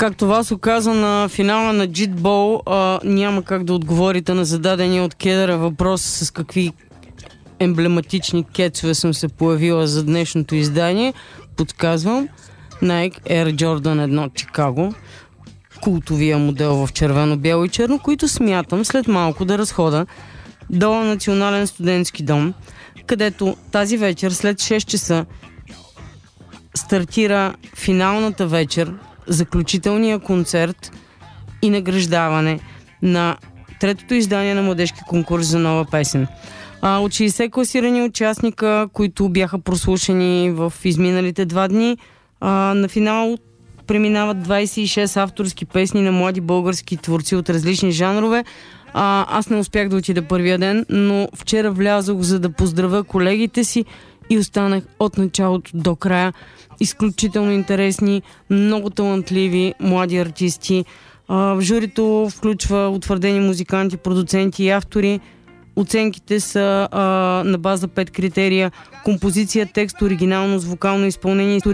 Както вас оказа на финала на Джитбол, няма как да отговорите на зададения от Кедъра въпрос с какви емблематични кецове съм се появила за днешното издание. Подсказвам: Nike Air Jordan 1 Чикаго, култовия модел в червено, бяло и черно, които смятам след малко да разхода до Национален студентски дом, където тази вечер след 6 часа стартира финалната вечер, заключителния концерт и награждаване на третото издание на младежки конкурс за нова песен. От 60 класирани участника, които бяха прослушани в изминалите 2 дни, на финал преминават 26 авторски песни на млади български творци от различни жанрове. Аз не успях да отида първия ден, но вчера влязох, за да поздравя колегите си и останах от началото до края. Изключително интересни, много талантливи млади артисти. В журито включва утвърдени музиканти, продуценти и автори. Оценките са на база 5 критерия: композиция, текст, оригиналност, вокално изпълнение,